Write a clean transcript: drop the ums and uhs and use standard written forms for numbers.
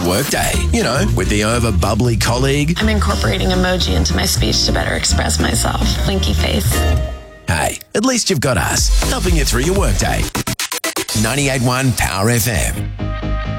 workday. You know, with the over-bubbly colleague. I'm incorporating emoji into my speech to better express myself. Blinky face. Hey, at least you've got us, helping you through your workday. 98.1 Power FM.